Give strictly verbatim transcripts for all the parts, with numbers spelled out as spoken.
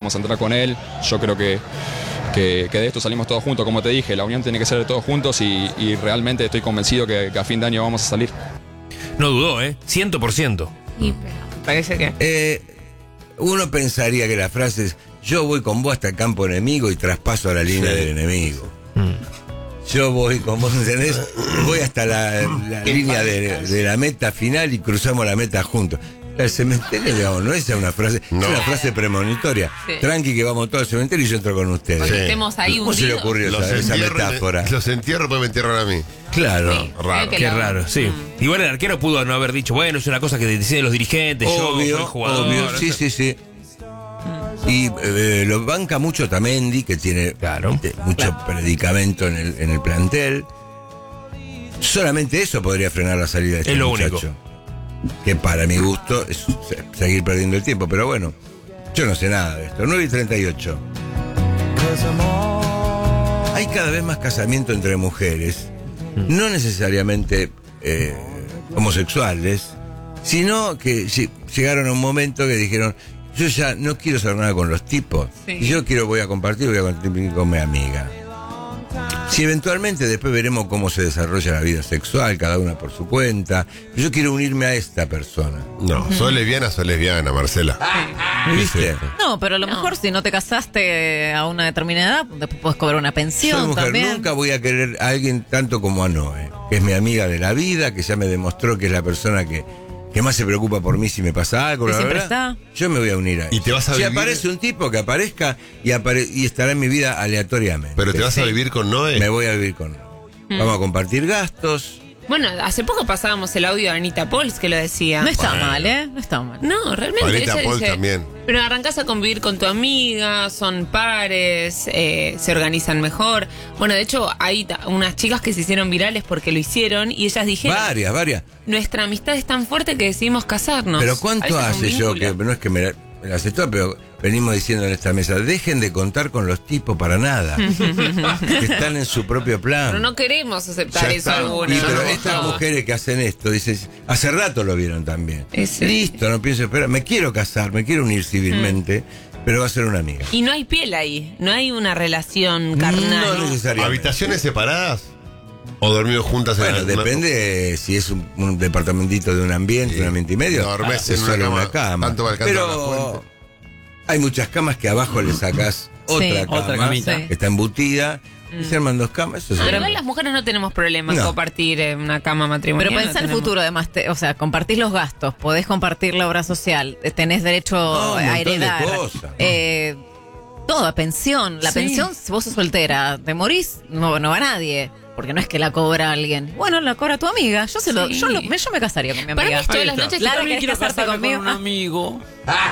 vamos a entrar con él. Yo creo que, que, que de esto salimos todos juntos, como te dije, la unión tiene que ser de todos juntos y, y realmente estoy convencido que, que a fin de año vamos a salir. No dudó, ¿eh? Ciento por ciento. Y pero parece que... Eh, uno pensaría que la frase es: yo voy con vos hasta el campo enemigo y traspaso a la línea Sí. del enemigo. Mm. Yo voy con vos, ¿entendés? Voy hasta la, la línea de, de la meta final y cruzamos la meta juntos. El cementerio, digamos, no es una frase, No. es una frase premonitoria. Sí. Tranqui que vamos todos al cementerio y yo entro con ustedes. Porque Sí. estemos ahí ¿Cómo se le hundidos. ocurrió Los esa, esa entierro, metáfora? Los entierro, pues me entierran a mí. Claro. Sí, Raro. creo que Qué lo- raro, sí. Mm. Igual el arquero pudo no haber dicho, bueno, es una cosa que deciden los dirigentes, yo soy Obvio, jugador. obvio, sí, sí, sí. Y eh, lo banca mucho Tamendi, que tiene Claro. eh, mucho predicamento en el, en el plantel. Solamente eso podría frenar la salida de este Es lo muchacho. único. Que para mi gusto es se- seguir perdiendo el tiempo, pero bueno, yo no sé nada de esto. nueve y treinta y ocho. Hay cada vez más casamiento entre mujeres, no necesariamente eh, homosexuales, sino que lle- llegaron a un momento que dijeron: yo ya no quiero saber nada con los tipos, Sí. y yo quiero, voy a compartir, voy a compartir con mi amiga. Si eventualmente después veremos cómo se desarrolla la vida sexual, cada una por su cuenta, pero yo quiero unirme a esta persona. No, soy lesbiana, soy lesbiana, Marcela. ¿Viste? No, pero a lo No. mejor si no te casaste a una determinada edad, después puedes cobrar una Soy pensión mujer, también. nunca voy a querer a alguien tanto como a Noé, que es mi amiga de la vida, que ya me demostró que es la persona que, que más se preocupa por mí si me pasa algo. Que la siempre verdad. está. Yo me voy a unir a Y ella. te vas a Si vivir- aparece un tipo, que aparezca y, apare- y estará en mi vida aleatoriamente. Pero te vas a Sí. vivir con Noé. Me voy a vivir con él. Vamos a compartir gastos. Bueno, hace poco pasábamos el audio de Anita Pols que lo decía. No está Bueno. mal, ¿eh? No está mal. No, realmente. Juanita ella Paul dice, también. Pero arrancás a convivir con tu amiga, son pares, eh, se organizan mejor. Bueno, de hecho, hay ta- unas chicas que se hicieron virales porque lo hicieron y ellas dijeron: Varias, varias. nuestra amistad es tan fuerte que decidimos casarnos. Pero ¿cuánto Ahí está un hace yo? vínculo. Que no es que me la, me la aceptó, pero venimos diciendo en esta mesa: dejen de contar con los tipos para nada. Que están en su propio plan. Pero no queremos aceptar Ya eso está. alguna. Y pero no, estas no. mujeres que hacen esto, dices, hace rato lo vieron también. Ese. Listo, no pienso esperar, me quiero casar, me quiero unir civilmente, pero va a ser una amiga. Y no hay piel ahí, no hay una relación No carnal. necesariamente. ¿Habitaciones separadas? ¿O dormidos juntas en Bueno, la- depende si es un, un departamentito de un ambiente, Sí. un ambiente y medio. Dormés es en una solo cama, una cama. tanto va alcanzar la Pero fuente. hay muchas camas que abajo le sacás otra cama, otra camita. que está embutida, y se arman dos camas. Eso es Pero una- igual las mujeres no tenemos problema en No. compartir eh, una cama matrimonial. Pero pensá no en el tenemos. futuro, además, te- o sea, compartís los gastos, podés compartir la obra social, eh, tenés derecho No, un a montón de heredar. cosas. Eh, toda, pensión. La Sí. pensión, si vos sos soltera, te morís, no, no va nadie. Porque no es que la cobra alguien. Bueno, la cobra tu amiga. Yo se lo, Sí. yo, lo- me, yo me casaría con mi Para mí amiga. es todas Ahí las está. noches Lara, que ¿querés quiero casarte casarme conmigo? con un Ah. amigo.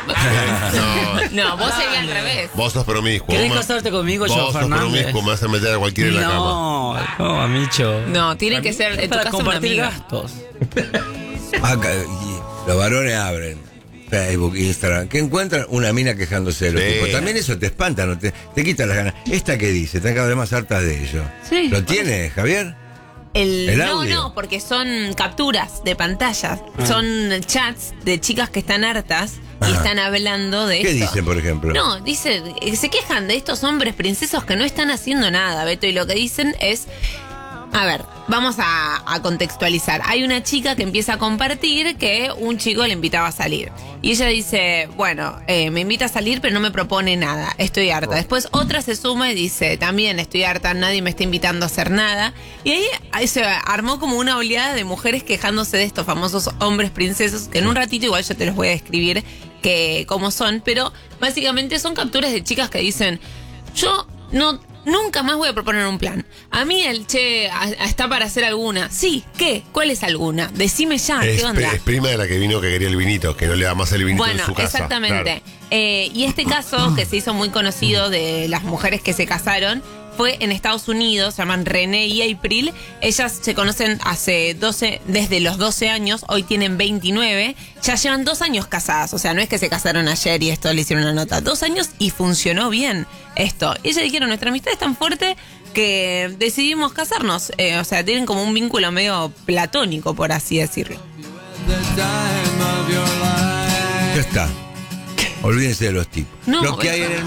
No, No, vos serías al revés. vos sos promiscuo. ¿Querés vos me- casarte conmigo, Vos yo, sos Fernández? promiscuo, me vas a meter a cualquiera en la cama. No, no, amicho. No, tiene que ser en tu para casa una compartir amiga. gastos. Acá, y los varones abren Facebook, Instagram, que encuentran una mina quejándose de los Sí. tipos. También eso te espanta, ¿no? te, te quita las ganas. ¿Esta qué dice? Están cada vez más hartas de ello. Sí. ¿Lo tiene, Javier? El, ¿El no, audio? no, porque son capturas de pantallas. Son chats de chicas que están hartas y Ajá. están hablando de ¿Qué esto. dicen, por ejemplo? No, dice, eh, se quejan de estos hombres princesos que no están haciendo nada, Beto, y lo que dicen es, a ver, vamos a, a contextualizar. Hay una chica que empieza a compartir que un chico le invitaba a salir. Y ella dice, bueno, eh, me invita a salir pero no me propone nada, estoy harta. Después otra se suma y dice, también estoy harta, nadie me está invitando a hacer nada. Y ahí, ahí se armó como una oleada de mujeres quejándose de estos famosos hombres princesos, que en un ratito igual yo te los voy a describir que cómo son, pero básicamente son capturas de chicas que dicen, yo no nunca más voy a proponer un plan. A mí el che a- a- está para hacer alguna. Sí, ¿qué? ¿Cuál es alguna? Decime ya, Es, ¿qué onda? es prima de la que vino que quería el vinito, que no le da más el vinito Bueno, en su casa. exactamente. Claro. Eh, y este caso, que se hizo muy conocido de las mujeres que se casaron, fue en Estados Unidos, se llaman René y April. Ellas se conocen hace doce, desde los doce años, hoy tienen veintinueve, ya llevan dos años casadas, o sea, no es que se casaron ayer y esto le hicieron una nota, dos años y funcionó bien esto. Y ellas dijeron, nuestra amistad es tan fuerte que decidimos casarnos, Eh, o sea, tienen como un vínculo medio platónico, por así decirlo. Ya está. Olvídense de los tipos. No, Lo que hay en el